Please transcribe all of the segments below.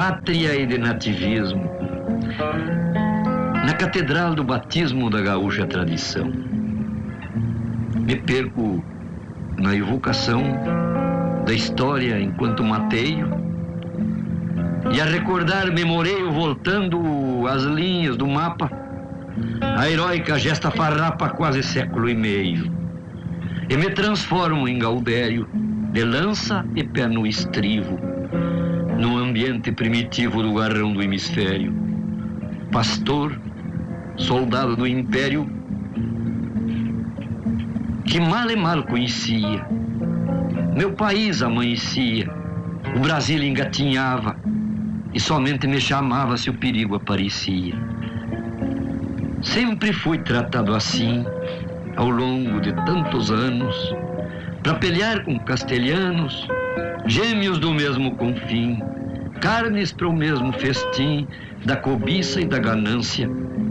pátria e de nativismo, na catedral do batismo da gaúcha tradição. Me perco na evocação da história enquanto mateio, e a recordar memoreio voltando as linhas do mapa, a heróica gesta farrapa quase século e meio, e me transformo em Gaudério, de lança e pé no estrivo, no ambiente primitivo do garrão do hemisfério. Pastor, soldado do império, que mal e mal conhecia. Meu país amanhecia, o Brasil engatinhava, e somente me chamava se o perigo aparecia. Sempre fui tratado assim, ao longo de tantos anos, para pelear com castelhanos, gêmeos do mesmo confim, carnes para o mesmo festim, da cobiça e da ganância,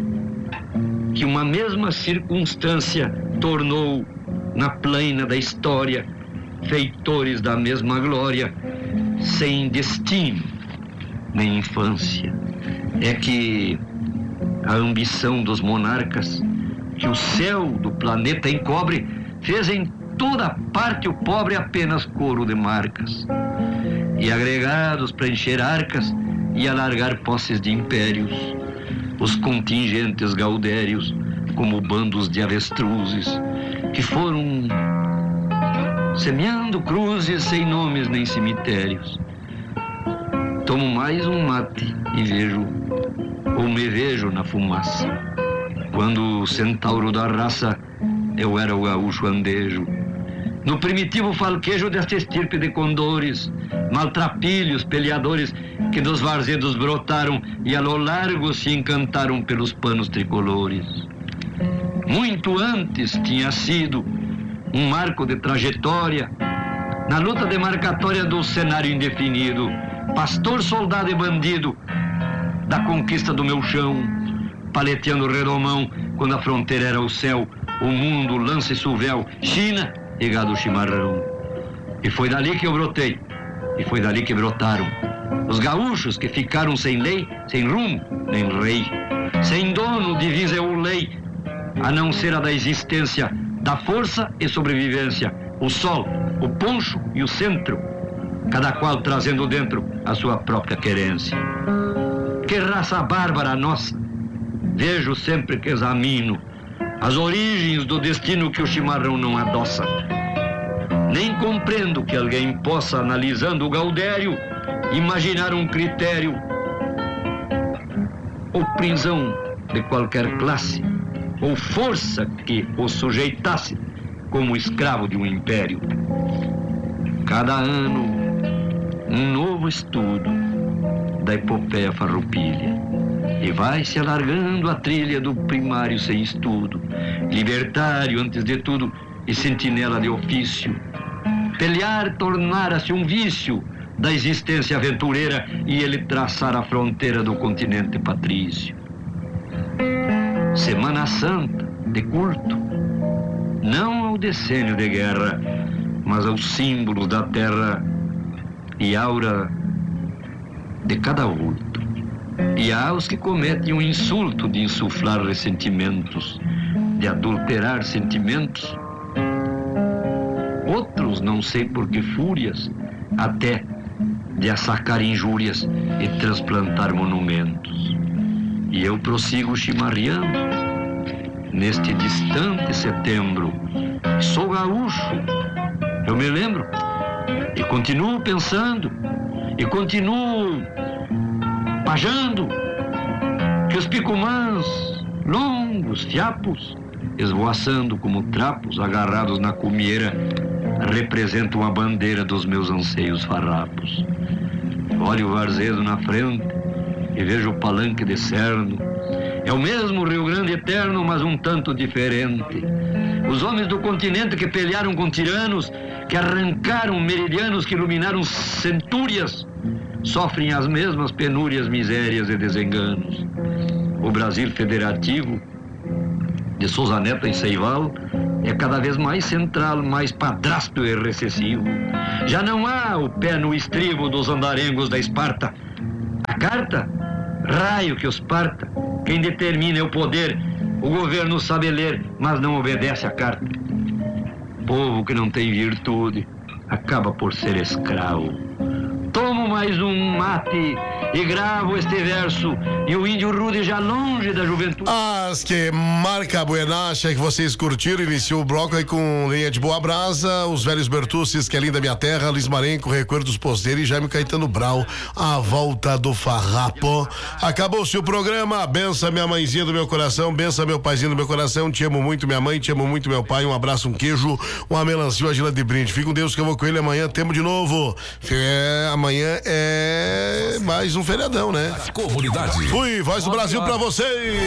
que uma mesma circunstância tornou na plaina da história feitores da mesma glória, sem destino nem infância. É que a ambição dos monarcas, que o céu do planeta encobre, fez em toda parte o pobre apenas coro de marcas, e agregados para encher arcas e alargar posses de impérios, os contingentes gaudérios, como bandos de avestruzes, que foram semeando cruzes sem nomes nem cemitérios. Tomo mais um mate e vejo, ou me vejo na fumaça, quando o centauro da raça eu era o gaúcho andejo, no primitivo falquejo desta estirpe de condores, maltrapilhos, peleadores, que dos varzedos brotaram e a lo largo se encantaram pelos panos tricolores. Muito antes tinha sido um marco de trajetória na luta demarcatória do cenário indefinido, pastor, soldado e bandido da conquista do meu chão, paleteando o redomão quando a fronteira era o céu, o mundo, lança e suvel, China e gado chimarrão. E foi dali que eu brotei, e foi dali que brotaram os gaúchos que ficaram sem lei, sem rumo, nem rei, sem dono, divisa ou lei, a não ser a da existência, da força e sobrevivência, o sol, o poncho e o centro, cada qual trazendo dentro a sua própria querência. Que raça bárbara nossa! Vejo sempre que examino as origens do destino que o chimarrão não adoça. Nem compreendo que alguém possa, analisando o gaudério, imaginar um critério ou prisão de qualquer classe, ou força que o sujeitasse como escravo de um império. Cada ano, um novo estudo da epopeia farroupilha, e vai se alargando a trilha do primário sem estudo, libertário antes de tudo e sentinela de ofício. Pelear tornara-se um vício da existência aventureira e ele traçar a fronteira do continente patrício. Semana Santa de culto, não ao decênio de guerra, mas aos símbolos da terra e aura de cada vulto. E há os que cometem o insulto de insuflar ressentimentos, de adulterar sentimentos. Outros, não sei por que fúrias, até de assacar injúrias e transplantar monumentos. E eu prossigo chimarreando neste distante setembro. Sou gaúcho, eu me lembro, e continuo pensando, e continuo pajando que os picumãs, longos fiapos, esvoaçando como trapos agarrados na cumieira, representam a bandeira dos meus anseios farrapos. Olho o varzedo na frente e vejo o palanque de cerno. É o mesmo Rio Grande eterno, mas um tanto diferente. Os homens do continente que pelearam com tiranos, que arrancaram meridianos, que iluminaram centúrias, sofrem as mesmas penúrias, misérias e desenganos. O Brasil federativo, de Sousa Neto e Seival, é cada vez mais central, mais padrasto e recessivo. Já não há o pé no estribo dos andarengos da Esparta, a Carta? Raio que os parta. Quem determina é o poder. O governo sabe ler, mas não obedece à carta. Povo que não tem virtude acaba por ser escravo. Tomo mais um mate e gravo este verso, e o índio rude já longe da juventude. Que marca buenacha que vocês curtiram. Iniciou o bloco aí com Lenha de Boa Brasa, Os Velhos Bertuccis, Que é Linda Minha Terra, Luiz Marenco, Recuerdos Posteiros e Jaime Caetano Brau, A Volta do Farrapo. Acabou-se o programa. Bença minha mãezinha do meu coração, bença meu paizinho do meu coração. Te amo muito minha mãe, te amo muito meu pai. Um abraço, um queijo, uma melancia, uma gila de brinde. Fique com Deus que eu vou com ele amanhã. Temos de novo. Amanhã é mais um feriadão, né? Comunidade. Fui, Voz do Brasil pra vocês.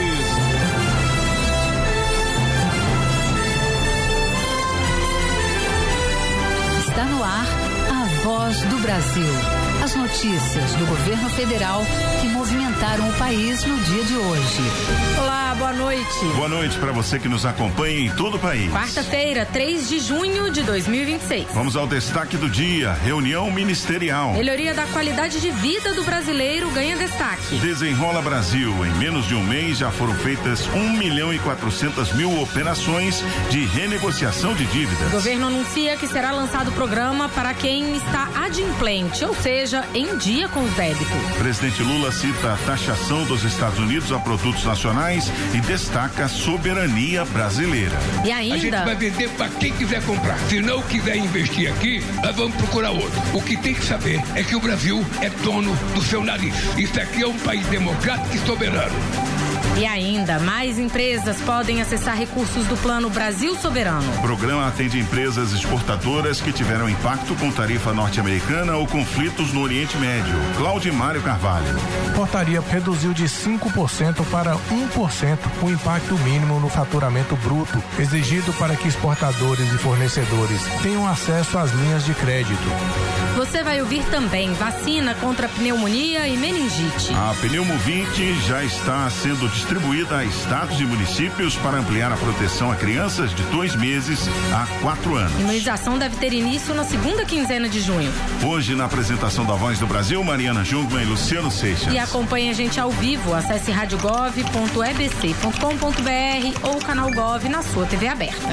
Está no ar a Voz do Brasil. As notícias do governo federal que movimentaram o país no dia de hoje. Olá, boa noite. Boa noite para você que nos acompanha em todo o país. Quarta-feira, 3 de junho de 2026. Vamos ao destaque do dia. Reunião ministerial. Melhoria da qualidade de vida do brasileiro ganha destaque. Desenrola Brasil. Em menos de um mês já foram feitas 1.400.000 operações de renegociação de dívidas. O governo anuncia que será lançado o programa para quem está adimplente, ou seja, em dia com os débitos. Presidente Lula cita a taxação dos Estados Unidos a produtos nacionais e destaca a soberania brasileira. E ainda... A gente vai vender para quem quiser comprar. Se não quiser investir aqui, nós vamos procurar outro. O que tem que saber é que o Brasil é dono do seu nariz. Isso aqui é um país democrático e soberano. E ainda, mais empresas podem acessar recursos do Plano Brasil Soberano. O programa atende empresas exportadoras que tiveram impacto com tarifa norte-americana ou conflitos no Oriente Médio. Cláudio Mário Carvalho. A portaria reduziu de 5% para 1% o impacto mínimo no faturamento bruto, exigido para que exportadores e fornecedores tenham acesso às linhas de crédito. Você vai ouvir também vacina contra pneumonia e meningite. A Pneumovinte já está sendo distribuída a estados e municípios para ampliar a proteção a crianças de 2 meses a 4 anos. A imunização deve ter início na segunda quinzena de junho. Hoje, na apresentação da Voz do Brasil, Mariana Jungmann e Luciano Seixas. E acompanhe a gente ao vivo. Acesse radiogov.ebc.com.br ou o canal Gov na sua TV aberta.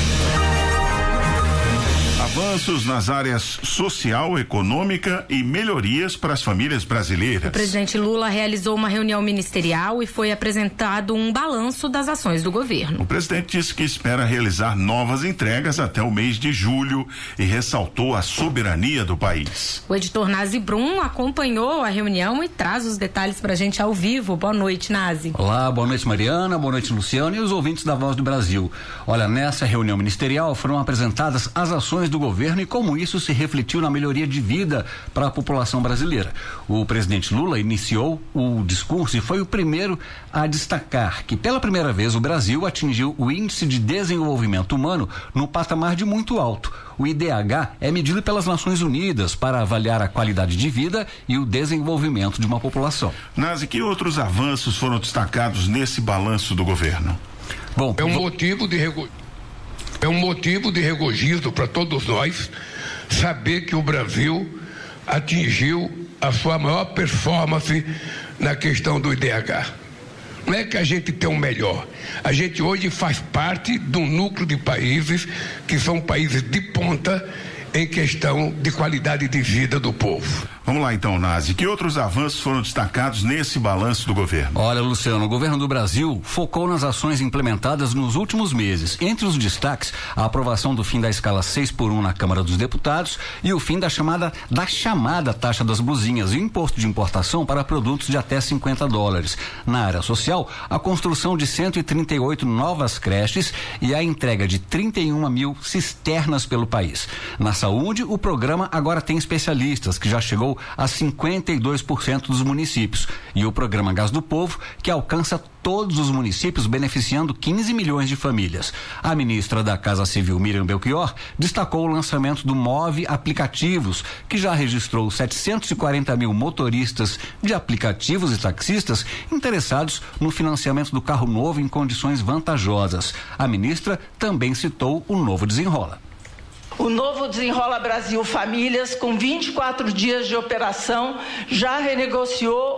Avanços nas áreas social, econômica e melhorias para as famílias brasileiras. O presidente Lula realizou uma reunião ministerial e foi apresentado um balanço das ações do governo. O presidente disse que espera realizar novas entregas até o mês de julho e ressaltou a soberania do país. O editor Nazi Brum acompanhou a reunião e traz os detalhes pra gente ao vivo. Boa noite, Nazi. Olá, boa noite, Mariana, boa noite, Luciano e os ouvintes da Voz do Brasil. Olha, nessa reunião ministerial foram apresentadas as ações do governo e como isso se refletiu na melhoria de vida para a população brasileira. O presidente Lula iniciou o discurso e foi o primeiro a destacar que pela primeira vez o Brasil atingiu o Índice de Desenvolvimento Humano no patamar de muito alto. O IDH é medido pelas Nações Unidas para avaliar a qualidade de vida e o desenvolvimento de uma população. Nazi, que outros avanços foram destacados nesse balanço do governo? Bom, É um motivo de regozijo para todos nós saber que o Brasil atingiu a sua maior performance na questão do IDH. Não é que a gente tem o melhor. A gente hoje faz parte de um núcleo de países que são países de ponta em questão de qualidade de vida do povo. Vamos lá então, Nazi, que outros avanços foram destacados nesse balanço do governo? Olha, Luciano, o governo do Brasil focou nas ações implementadas nos últimos meses. Entre os destaques, a aprovação do fim da escala 6x1 na Câmara dos Deputados e o fim da chamada taxa das blusinhas e o imposto de importação para produtos de até $50. Na área social, a construção de 138 novas creches e a entrega de 31.000 cisternas pelo país. Na saúde, o programa agora tem especialistas, que já chegou a 52% dos municípios, e o programa Gás do Povo, que alcança todos os municípios, beneficiando 15 milhões de famílias. A ministra da Casa Civil, Miriam Belchior, destacou o lançamento do Move Aplicativos, que já registrou 740.000 motoristas de aplicativos e taxistas interessados no financiamento do carro novo em condições vantajosas. A ministra também citou o Novo Desenrola. O Novo Desenrola Brasil Famílias, com 24 dias de operação, já renegociou